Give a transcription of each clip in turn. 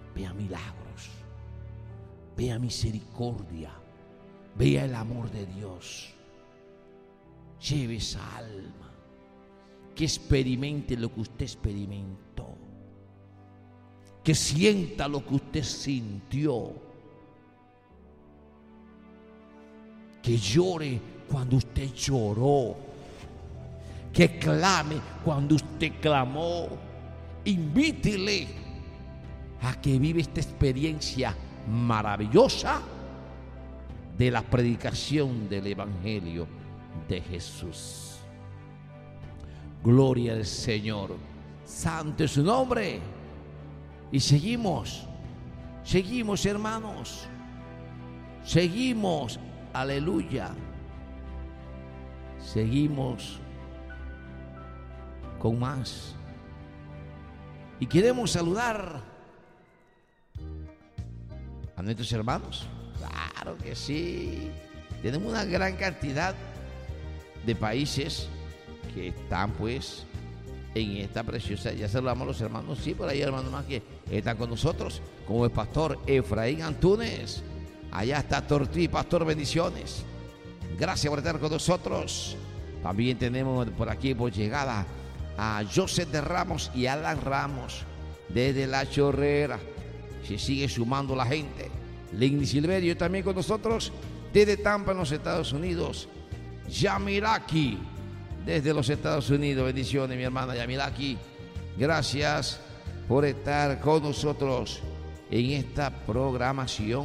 vea milagros, vea misericordia, vea el amor de Dios. Lleve esa alma, que experimente lo que usted experimentó, que sienta lo que usted sintió, que llore cuando usted lloró, que clame cuando usted clamó. Invítele a que viva esta experiencia maravillosa de la predicación del Evangelio de Jesús. Gloria al Señor, santo es su nombre. Y seguimos hermanos, seguimos, aleluya, seguimos con más. Y queremos saludar a nuestros hermanos. Claro que sí. Tenemos una gran cantidad de países que están pues en esta preciosa. Ya saludamos a los hermanos, sí, por ahí hermanos más que están con nosotros, como el pastor Efraín Antunes. Allá está Tortí, pastor, bendiciones. Gracias por estar con nosotros. También tenemos por aquí por llegada a Joseph de Ramos y Alan Ramos desde La Chorrera. Se sigue sumando la gente. Ligny Silverio también con nosotros desde Tampa en los Estados Unidos. Yamiraki desde los Estados Unidos. Bendiciones, mi hermana Yamiraki. Gracias por estar con nosotros en esta programación.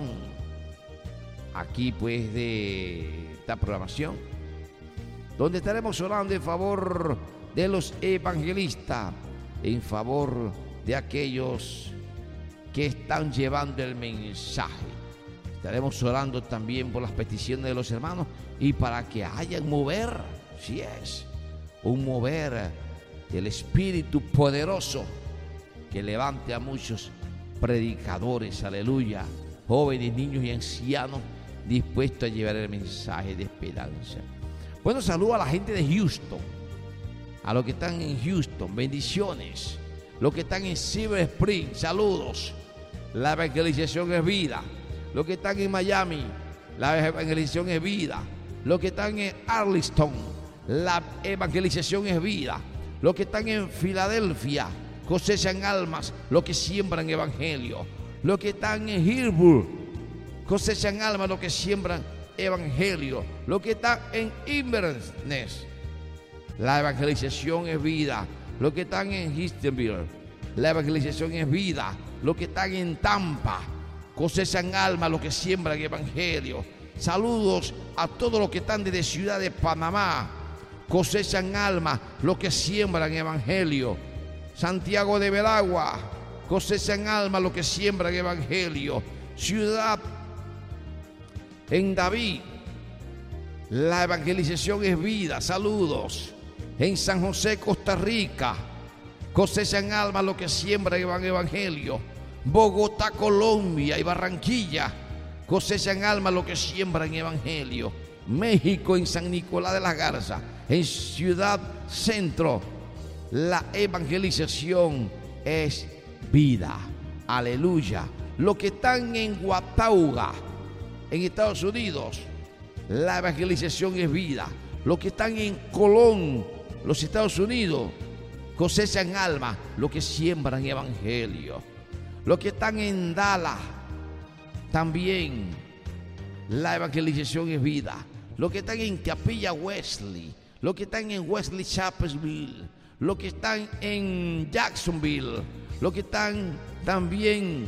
Aquí pues de esta programación, donde estaremos orando en favor de los evangelistas, en favor de aquellos que están llevando el mensaje. Estaremos orando también por las peticiones de los hermanos y para que haya un mover, si es un mover del Espíritu poderoso que levante a muchos predicadores, aleluya, jóvenes, niños y ancianos dispuestos a llevar el mensaje de esperanza. Bueno, saludo a la gente de Houston, a los que están en Houston, bendiciones. Los que están en Silver Spring, saludos. La evangelización es vida. Los que están en Miami, la evangelización es vida. Los que están en Arlington, la evangelización es vida. Los que están en Filadelfia, cosechan almas, los que siembran evangelio. Los que están en Hillsborough, cosechan almas, los que siembran evangelio. Los que están en Inverness, la evangelización es vida. Los que están en Houstonville, la evangelización es vida. Los que están en Tampa, cosechan almas, los que siembran evangelio. Saludos a todos los que están desde Ciudad de Panamá, cosechan almas, los que siembran evangelio. Santiago de Veragua, cosechan almas, los que siembran evangelio. Ciudad en David, la evangelización es vida. Saludos. En San José, Costa Rica, cosechan almas, los que siembran evangelio. Bogotá, Colombia y Barranquilla, cosechan almas, los que siembran evangelio. México, en San Nicolás de las Garzas, en Ciudad Centro, la evangelización es vida. Aleluya. Los que están en Watauga, en Estados Unidos, la evangelización es vida. Los que están en Colón, los Estados Unidos, cosechan almas, los que siembran evangelio. Los que están en Dallas, también la evangelización es vida. Los que están en Capilla Wesley, los que están en Wesley Chapelsville, los que están en Jacksonville, los que están también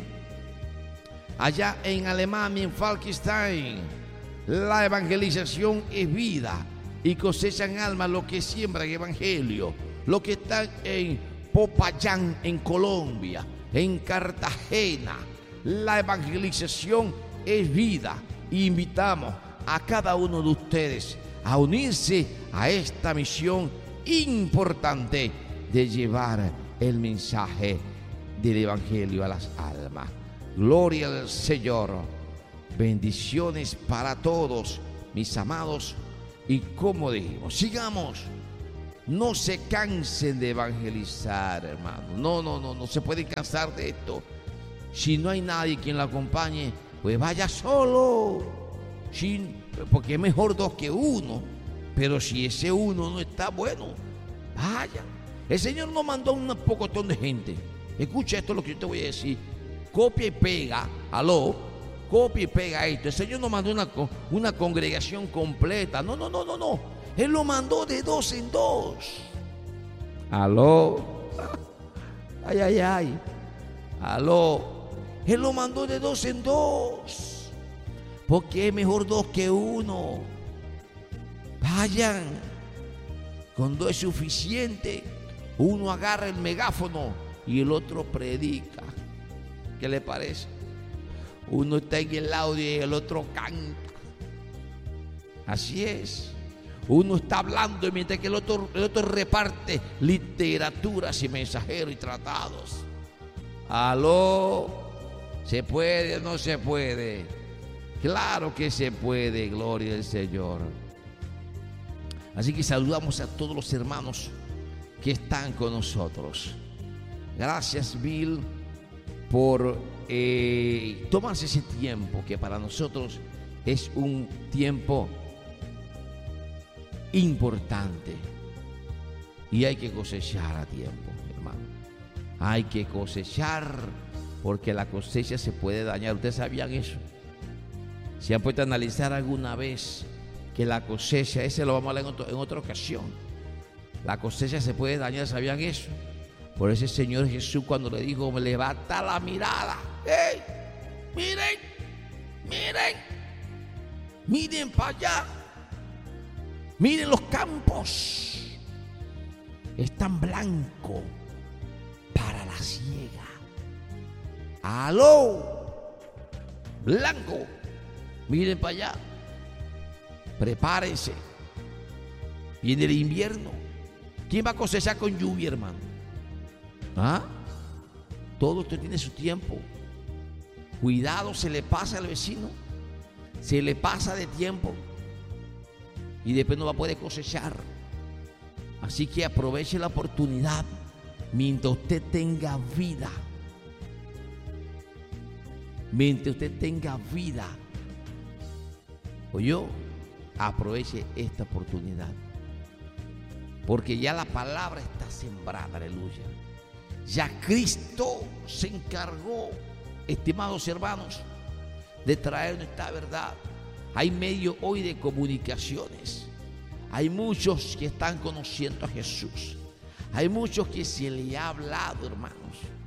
allá en Alemania, en Falkenstein, la evangelización es vida y cosechan almas, los que siembran evangelio. Los que están en Popayán, en Colombia, en Cartagena, la evangelización es vida. Invitamos a cada uno de ustedes a unirse a esta misión importante de llevar el mensaje del evangelio a las almas. Gloria al Señor. Bendiciones para todos, mis amados. Y como dijimos, sigamos. No se cansen de evangelizar, hermano. No se pueden cansar de esto. Si no hay nadie quien lo acompañe, pues vaya solo. Porque es mejor dos que uno. Pero si ese uno no está bueno, vaya. El Señor nos mandó un pocotón de gente. Escucha esto lo que yo te voy a decir. Copia y pega. Copia y pega esto. El Señor nos mandó una congregación completa. No. Él lo mandó de 2 en 2. Ay. Él lo mandó de 2 en 2. Porque es mejor 2 que 1. Vayan. Con 2 es suficiente. Uno agarra el megáfono y el otro predica. ¿Qué le parece? Uno está en el audio y el otro canta. Así es. Uno está hablando mientras que el otro reparte literaturas y mensajeros y tratados. ¿Se puede o no se puede? Claro que se puede, gloria al Señor. Así que saludamos a todos los hermanos que están con nosotros. Gracias, Bill, por tomarse ese tiempo que para nosotros es un tiempo importante. Y hay que cosechar a tiempo, hermano. Hay que cosechar, porque la cosecha se puede dañar. ¿Ustedes sabían eso? ¿Se han puesto a analizar alguna vez que la cosecha, ese lo vamos a hablar en otra ocasión, la cosecha se puede dañar? ¿Sabían eso? Por eso el Señor Jesús, cuando le dijo, me levanta la mirada, ¡hey! Miren para allá, miren los campos, están blancos para la siega. Blanco, miren para allá, prepárense, viene el invierno. ¿Quién va a cosechar con lluvia, hermano? Todo esto tiene su tiempo. Cuidado, se le pasa al vecino, se le pasa de tiempo y después no va a poder cosechar. Así que aproveche la oportunidad mientras usted tenga vida. Mientras usted tenga vida, aproveche esta oportunidad. Porque ya la palabra está sembrada, aleluya. Ya Cristo se encargó, estimados hermanos, de traernos esta verdad. Hay medios hoy de comunicaciones. Hay muchos que están conociendo a Jesús. Hay muchos que se le ha hablado, hermanos.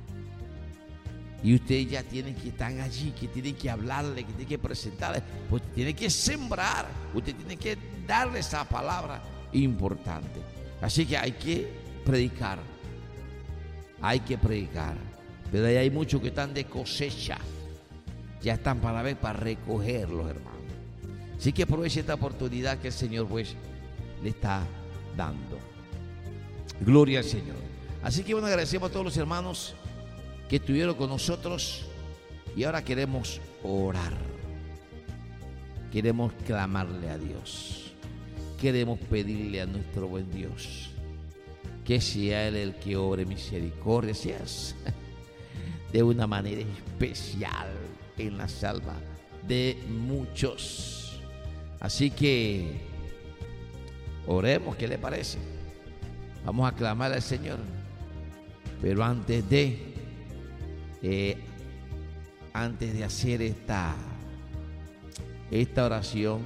Y ustedes ya tienen que estar allí, que tienen que hablarle, que tienen que presentarle. Pues tienen que sembrar. Usted tiene que darle esa palabra importante. Así que hay que predicar. Hay que predicar. Pero ahí hay muchos que están de cosecha. Ya están para recogerlos, hermanos. Así que aproveche esta oportunidad que el Señor pues le está dando. Gloria al Señor. Así que agradecemos a todos los hermanos que estuvieron con nosotros. Y ahora queremos orar. Queremos clamarle a Dios. Queremos pedirle a nuestro buen Dios que sea Él el que obre misericordias de una manera especial en la salva de muchos. Así que oremos, ¿qué le parece? Vamos a clamar al Señor. Pero antes de hacer esta oración,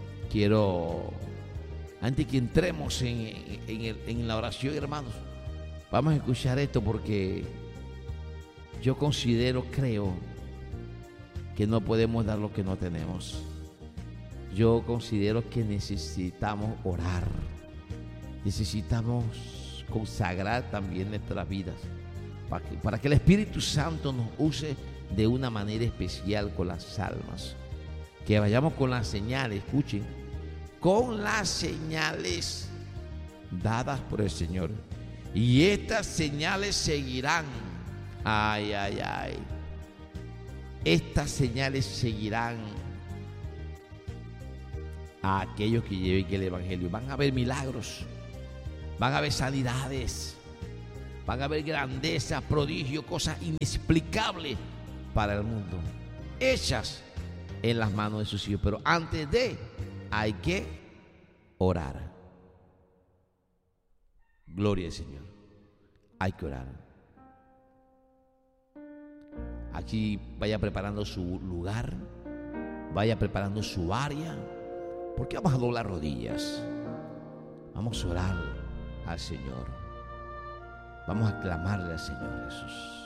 antes que entremos en la oración, hermanos, vamos a escuchar esto, porque yo creo que no podemos dar lo que no tenemos. Yo considero que necesitamos orar, necesitamos consagrar también nuestras vidas para que el Espíritu Santo nos use de una manera especial con las almas, que vayamos con las señales, escuchen, con las señales dadas por el Señor, y estas señales seguirán. Estas señales seguirán a aquellos que lleven el Evangelio. Van a haber milagros, van a haber sanidades, van a haber grandezas, prodigios, cosas inexplicables para el mundo, hechas en las manos de sus hijos. Pero antes de, hay que orar. Gloria al Señor. Hay que orar. Aquí vaya preparando su lugar, vaya preparando su área, porque vamos a doblar rodillas. Vamos a orar al Señor. Vamos a clamarle al Señor Jesús.